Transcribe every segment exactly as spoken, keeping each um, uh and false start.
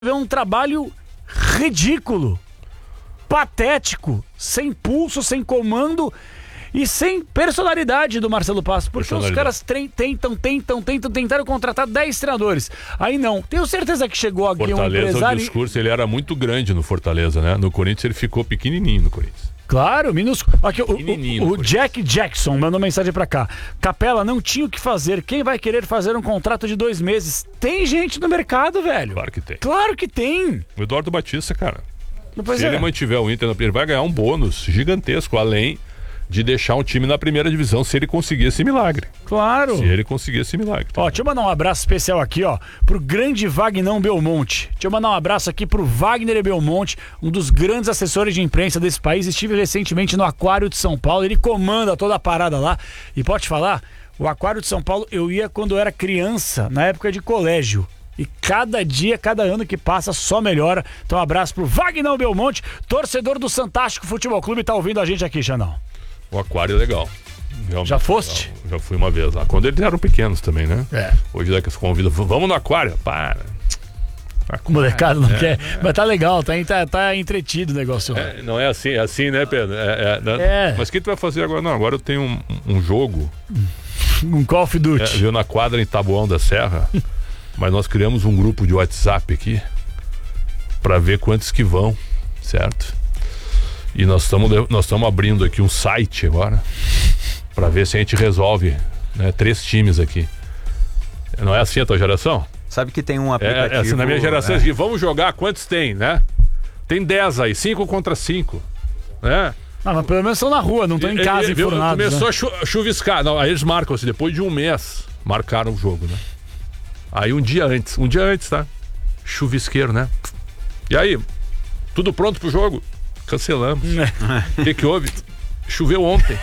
É um trabalho ridículo, patético, sem pulso, sem comando e sem personalidade do Marcelo Passos, porque os caras tentam, tentam, tentam, tentaram contratar dez treinadores. Aí não. Tenho certeza que chegou aqui um empresário... Fortaleza, o discurso, ele era muito grande no Fortaleza, né? No Corinthians ele ficou pequenininho no Corinthians. Claro, minúsculo. Aqui, o, o, o Jack Jackson mandou mensagem pra cá. Capela, não tinha o que fazer. Quem vai querer fazer um contrato de dois meses? Tem gente no mercado, velho. Claro que tem. Claro que tem. O Eduardo Batista, cara. Pois se é. ele mantiver o Inter, ele vai ganhar um bônus gigantesco, além de deixar um time na primeira divisão, se ele conseguir esse milagre. Claro. Se ele conseguir esse milagre. Ó, deixa eu mandar um abraço especial aqui, ó, pro grande Vagnão Belmonte. Deixa eu mandar um abraço aqui pro Wagner Belmonte, um dos grandes assessores de imprensa desse país. Estive recentemente no Aquário de São Paulo, ele comanda toda a parada lá. E pode falar, o Aquário de São Paulo eu ia quando eu era criança, na época de colégio. E cada dia, cada ano que passa, só melhora. Então um abraço pro Wagner Belmonte, torcedor do Santástico Futebol Clube, tá ouvindo a gente aqui, Xandão. O Aquário é legal. Realmente, já foste? Já, já fui uma vez lá. Quando eles eram pequenos também, né? É. Hoje é que se convida, vamos no Aquário. Para. O molecado não é, quer. É. Mas tá legal, tá, tá, tá entretido o negócio. É, não é assim, é assim, né, Pedro? É, é, né? É. Mas o que tu vai fazer agora? Não, agora eu tenho um, um jogo. Um Call of Duty. É, viu na quadra em Taboão da Serra. Mas nós criamos um grupo de WhatsApp aqui pra ver quantos que vão, certo? E nós estamos nós estamos abrindo aqui um site agora para ver se a gente resolve, né, três times aqui. Não é assim a tua geração? Sabe que tem um aplicativo... É, é assim, na minha geração, é. vamos jogar, quantos tem, né? Tem dez aí, cinco contra cinco, né? Ah, mas pelo menos estão na rua, não estão em casa enfurnados. Começou né? a chu chuviscar. Não, aí eles marcam assim, depois de um mês, marcaram o jogo, né? Aí um dia antes, um dia antes, tá? Chuvisqueiro, né? E aí, tudo pronto pro jogo? Cancelamos. O que que houve? Choveu ontem.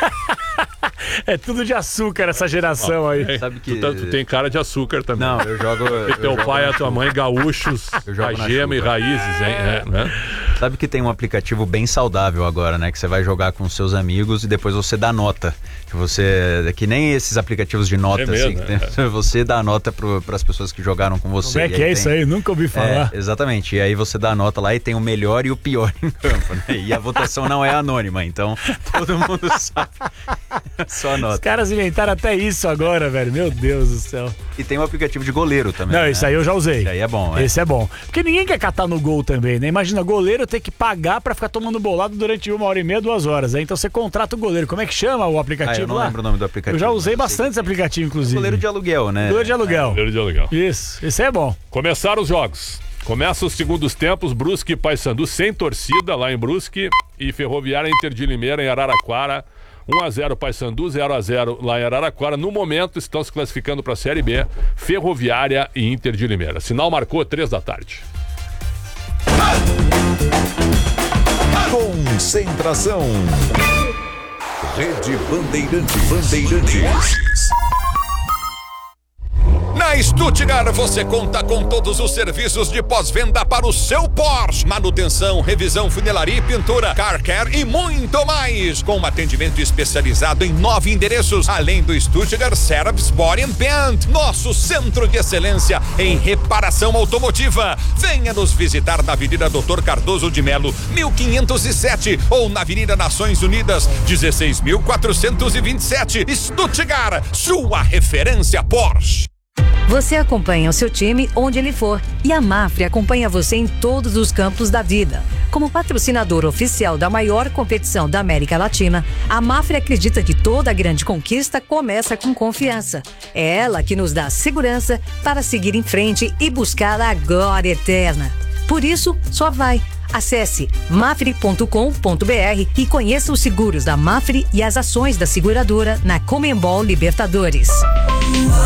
É tudo de açúcar essa geração ah, aí. É, Sabe que... tu, tu tem cara de açúcar também. Não, eu jogo... Eu teu jogo pai e a tua mãe gaúchos, a gema e raízes, hein? É, né? Sabe que tem um aplicativo bem saudável agora, né? Que você vai jogar com seus amigos e depois você dá nota. Que você... Que nem esses aplicativos de nota, é assim. mesmo, Que tem, é. Você dá nota para as pessoas que jogaram com você. Como é que é tem, isso aí? Nunca ouvi falar. É, exatamente. E aí você dá a nota lá e tem o melhor e o pior em campo, né? E a votação não é anônima, então todo mundo sabe. Só a nota. Os caras inventaram até isso agora, velho. Meu Deus do céu. E tem um aplicativo de goleiro também. Não, né? esse aí eu já usei. Esse aí é bom, é. Esse é bom. Porque ninguém quer catar no gol também, né? Imagina, goleiro ter que pagar pra ficar tomando bolado durante uma hora e meia, duas horas. Né? Então você contrata o goleiro. Como é que chama o aplicativo ah, eu não lá? lembro o nome do aplicativo. Eu já usei bastante esse aplicativo, inclusive. Goleiro de aluguel, né? Goleiro de aluguel. É, goleiro de aluguel. Isso, esse é bom. Começaram os jogos. Começa os segundos tempos, Brusque e Paysandu sem torcida lá em Brusque e Ferroviária Inter de Limeira em Araraquara. um a zero Paysandu, zero a zero lá em Araraquara. No momento estão se classificando para a Série B, Ferroviária e Inter de Limeira. Sinal marcou três da tarde. Concentração. Rede Bandeirantes. Bandeirantes. Na Stuttgart você conta com todos os serviços de pós-venda para o seu Porsche. Manutenção, revisão, funilaria e pintura, car care e muito mais. Com um atendimento especializado em nove endereços, além do Stuttgart Service Body and Paint, nosso centro de excelência em reparação automotiva. Venha nos visitar na Avenida doutor Cardoso de Melo, mil quinhentos e sete, ou na Avenida Nações Unidas, dezesseis mil quatrocentos e vinte e sete. Stuttgart, sua referência Porsche. Você acompanha o seu time onde ele for e a Mafre acompanha você em todos os campos da vida. Como patrocinador oficial da maior competição da América Latina, a Mafre acredita que toda grande conquista começa com confiança. É ela que nos dá segurança para seguir em frente e buscar a glória eterna. Por isso, só vai. Acesse mafre ponto com ponto br e conheça os seguros da Mafre e as ações da seguradora na Conmebol Libertadores.